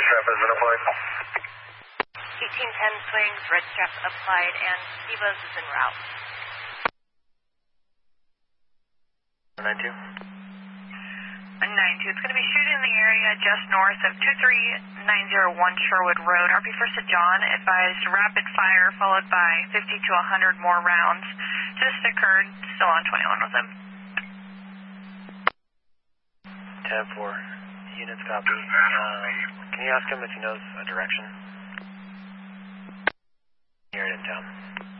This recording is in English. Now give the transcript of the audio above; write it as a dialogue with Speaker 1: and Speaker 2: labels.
Speaker 1: strap has been applied.
Speaker 2: 1810 swings, red strap applied, and Stevos is en route.
Speaker 1: 92.
Speaker 3: 92. It's going to be shooting in the area just north of 23901 Sherwood Road. RP first to John, advised rapid fire followed by 50 to 100 more rounds. Just occurred, still on 21 with him.
Speaker 1: 10-4. Units copy. Can you ask him if he knows a direction? Here in town.